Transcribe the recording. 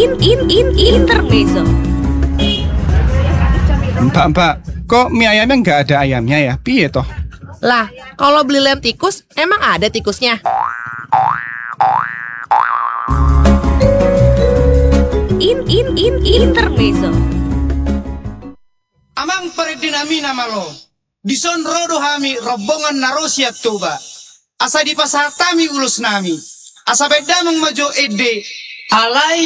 Intermezzo. Mbak, kok mie ayamnya nggak ada ayamnya ya? Piye toh? Lah, kalau beli lem tikus, emang ada tikusnya? Intermezzo. Amang paredinamina malo. Dison rodo hami rombongan narosia toba. Asa di pasar tami ulus nami. Asa bedamang majo ede. Alai